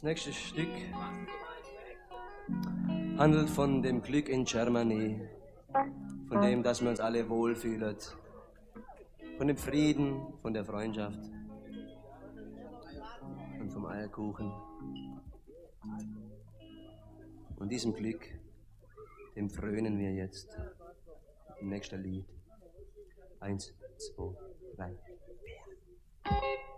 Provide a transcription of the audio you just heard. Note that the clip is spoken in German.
nächste Stück handelt von dem Glück in Germany, von dem, dass wir uns alle wohlfühlen, von dem Frieden, von der Freundschaft und vom Eierkuchen. Und diesem Glück, dem frönen wir jetzt im nächsten Lied. 1, 2, 3.